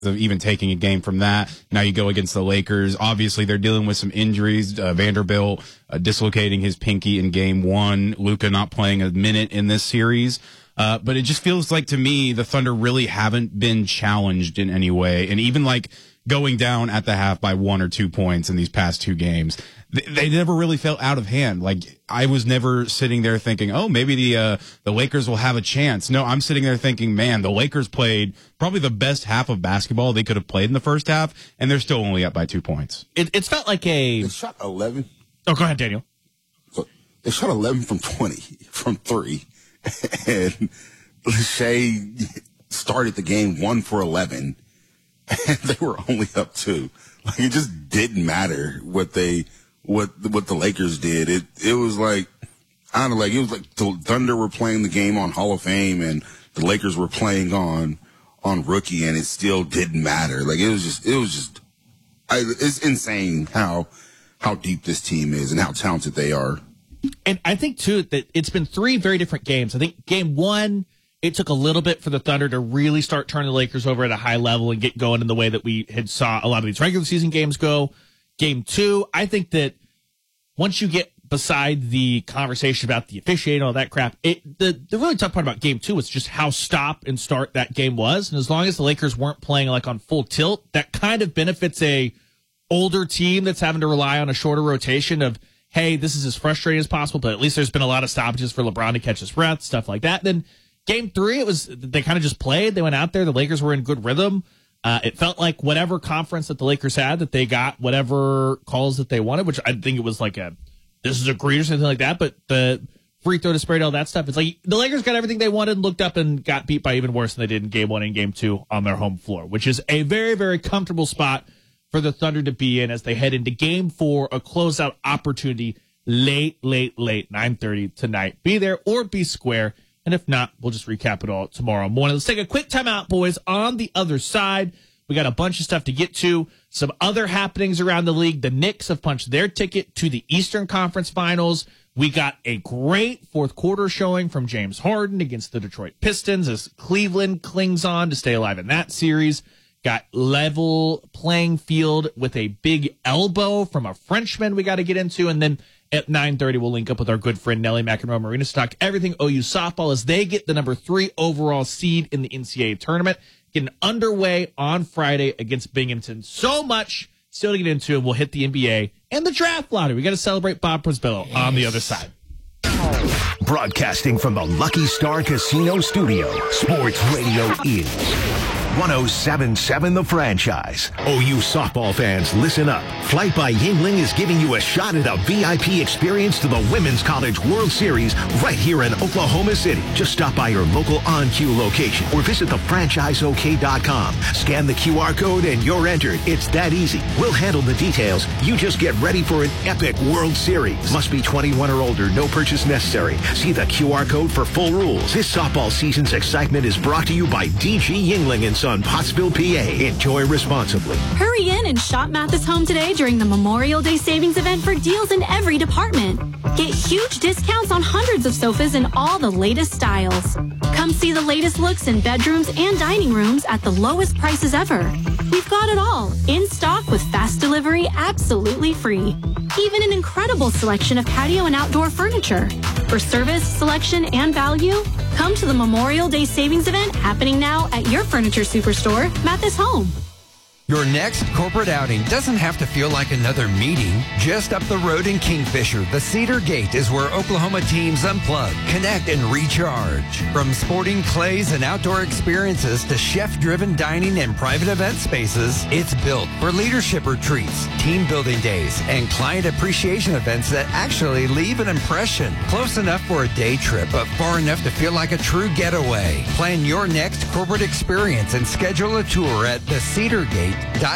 of even taking a game from that. Now you go against the Lakers. Obviously, they're dealing with some injuries. Vanderbilt dislocating his pinky in game one. Luka not playing a minute in this series. But it just feels like to me the Thunder really haven't been challenged in any way. And even like going down at the half by 1 or 2 points in these past two games, they never really felt out of hand. Like I was never sitting there thinking, oh, maybe the Lakers will have a chance. No, I'm sitting there thinking, man, the Lakers played probably the best half of basketball they could have played in the first half, and they're still only up by 2 points. It's felt like a... They shot 11. Oh, go ahead, Daniel. So they shot 11 from 20 from 3. And Shea started the game 1 for 11, and they were only up 2. Like it just didn't matter what the Lakers did. It was like, I don't know, like it was like the Thunder were playing the game on Hall of Fame and the Lakers were playing on rookie, and it still didn't matter. Like it's insane how deep this team is and how talented they are. And I think, too, that it's been 3 very different games. I think game 1, it took a little bit for the Thunder to really start turning the Lakers over at a high level and get going in the way that we had saw a lot of these regular season games go. Game 2, I think that once you get beside the conversation about the officiating and all that crap, the really tough part about game 2 was just how stop and start that game was. And as long as the Lakers weren't playing like on full tilt, that kind of benefits a older team that's having to rely on a shorter rotation of, hey, this is as frustrating as possible, but at least there's been a lot of stoppages for LeBron to catch his breath, stuff like that. Then game 3, they kind of just played. They went out there. The Lakers were in good rhythm. It felt like whatever conference that the Lakers had, that they got whatever calls that they wanted, which I think it was like this is agreed or something like that. But the free throw disparity, all that stuff, it's like the Lakers got everything they wanted, looked up and got beat by even worse than they did in game 1 and game 2 on their home floor, which is a very, very comfortable spot for the Thunder to be in as they head into game 4, a closeout opportunity late, 9:30 tonight. Be there or be square. And if not, we'll just recap it all tomorrow morning. Let's take a quick timeout, boys. On the other side, we got a bunch of stuff to get to. Some other happenings around the league. The Knicks have punched their ticket to the Eastern Conference Finals. We got a great fourth quarter showing from James Harden against the Detroit Pistons as Cleveland clings on to stay alive in that series. Got level playing field with a big elbow from a Frenchman we got to get into. And then at 9:30, we'll link up with our good friend Nelly McEnroe Marina to talk everything OU softball as they get the number 3 overall seed in the NCAA tournament. Getting underway on Friday against Binghamton. So much still to get into, and we'll hit the NBA and the draft lottery. We got to celebrate Bob Prisbillo on the other side. Broadcasting from the Lucky Star Casino Studio, Sports Radio is 107.7 The Franchise. OU softball fans, listen up. Flight by Yingling is giving you a shot at a VIP experience to the Women's College World Series right here in Oklahoma City. Just stop by your local on-cue location or visit thefranchiseok.com. Scan the QR code and you're entered. It's that easy. We'll handle the details. You just get ready for an epic World Series. Must be 21 or older. No purchase necessary. See the QR code for full rules. This softball season's excitement is brought to you by DG Yingling and Son, Pottsville, PA. Enjoy responsibly. Hurry in and shop Mathis Home today during the Memorial Day savings event for deals in every department. Get huge discounts on hundreds of sofas in all the latest styles. Come see the latest looks in bedrooms and dining rooms at the lowest prices ever. We've got it all in stock with fast delivery absolutely free. Even an incredible selection of patio and outdoor furniture. For service, selection, and value, come to the Memorial Day savings event happening now at your furniture superstore, Mathis Home. Your next corporate outing doesn't have to feel like another meeting. Just up the road in Kingfisher, the Cedar Gate is where Oklahoma teams unplug, connect, and recharge. From sporting clays and outdoor experiences to chef-driven dining and private event spaces, it's built for leadership retreats, team building days, and client appreciation events that actually leave an impression. Close enough for a day trip, but far enough to feel like a true getaway. Plan your next corporate experience and schedule a tour at thecedargate.com.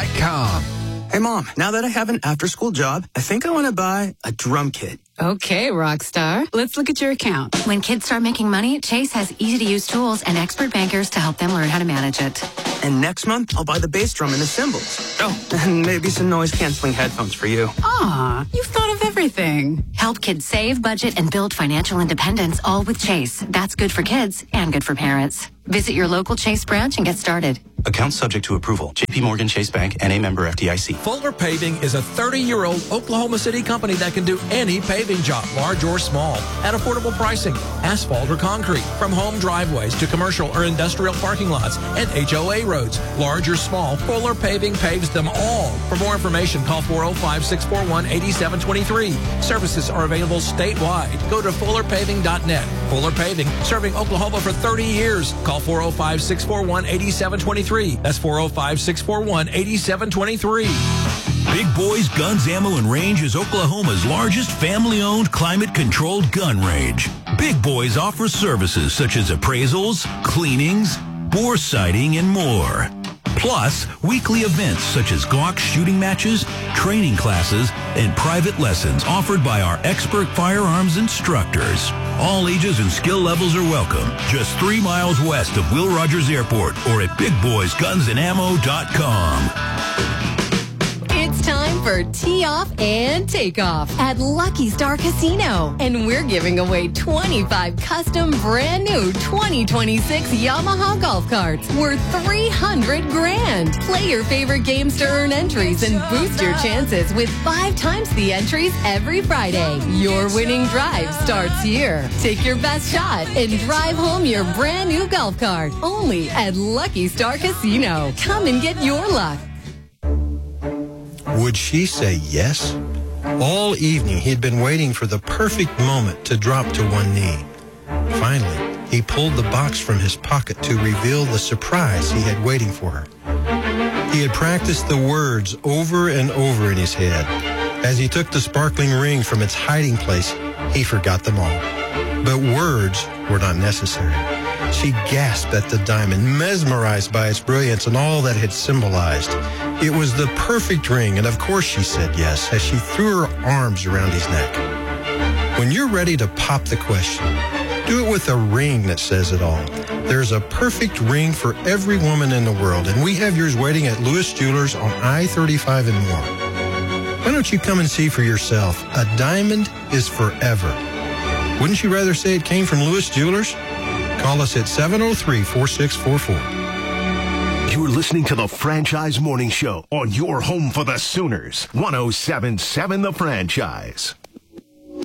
Hey, Mom, now that I have an after-school job, I think I want to buy a drum kit. Okay, Rockstar. Let's look at your account. When kids start making money, Chase has easy-to-use tools and expert bankers to help them learn how to manage it. And next month, I'll buy the bass drum and the cymbals. Oh, and maybe some noise-canceling headphones for you. Aw, you've thought of everything. Help kids save, budget, and build financial independence, all with Chase. That's good for kids and good for parents. Visit your local Chase branch and get started. Account subject to approval. J.P. Morgan Chase Bank, N.A. member FDIC. Fuller Paving is a 30-year-old Oklahoma City company that can do any paving job, large or small, at affordable pricing, asphalt or concrete, from home driveways to commercial or industrial parking lots and HOA roads. Large or small, Fuller Paving paves them all. For more information, call 405-641-8723. Services are available statewide. Go to fullerpaving.net. Fuller Paving, serving Oklahoma for 30 years. Call 405-641-8723. That's 405-641-8723. Big Boys Guns, Ammo, and Range is Oklahoma's largest family-owned, climate-controlled gun range. Big Boys offers services such as appraisals, cleanings, bore sighting, and more. Plus, weekly events such as Glock shooting matches, training classes, and private lessons offered by our expert firearms instructors. All ages and skill levels are welcome. Just 3 miles west of Will Rogers Airport or at BigBoysGunsAndAmmo.com. It's time for Tee Off and Takeoff at Lucky Star Casino. And we're giving away 25 custom brand new 2026 Yamaha golf carts worth $300 grand. Play your favorite games to earn entries and boost your chances with 5 times the entries every Friday. Your winning drive starts here. Take your best shot and drive home your brand new golf cart. Only at Lucky Star Casino. Come and get your luck. Would she say yes? All evening, he had been waiting for the perfect moment to drop to one knee. Finally, he pulled the box from his pocket to reveal the surprise he had waiting for her. He had practiced the words over and over in his head. As he took the sparkling ring from its hiding place, he forgot them all. But words were not necessary. She gasped at the diamond, mesmerized by its brilliance and all that it had symbolized. It was the perfect ring, and of course she said yes as she threw her arms around his neck. When you're ready to pop the question, do it with a ring that says it all. There's a perfect ring for every woman in the world, and we have yours waiting at Lewis Jewelers on I-35 and more. Why don't you come and see for yourself? A diamond is forever. Wouldn't you rather say it came from Lewis Jewelers? Call us at 703-4644. You're listening to the Franchise Morning Show on your home for the Sooners. 107.7 The Franchise.